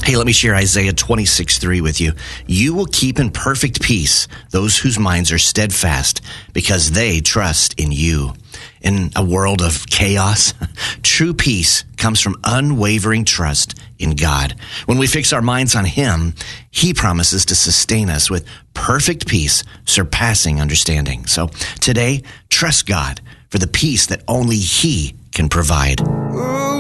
Hey, let me share Isaiah 26:3 with you. You will keep in perfect peace those whose minds are steadfast because they trust in you. In a world of chaos, true peace comes from unwavering trust in God. When we fix our minds on Him, He promises to sustain us with perfect peace, surpassing understanding. So today, trust God for the peace that only He can provide. Ooh.